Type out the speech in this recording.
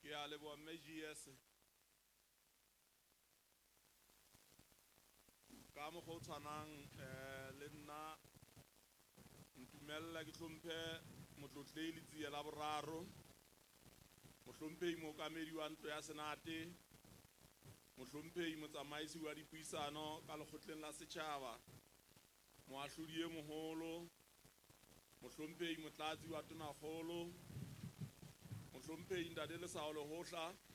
ke a leboa mme GS ka mokgwa o tshwanang le nna ntumella ke hlomphe motlotlehi le tsiya la boraro mohlomphehi mookamedi wa ntlo ya senate mohlomphehi motsamaisi wa dipuisano ka lekgotleng la setjhaba moahlodi e moholo mohlomphehi motlatsi wa tonakgolo mohlomphehi ntate Lesao Lehohla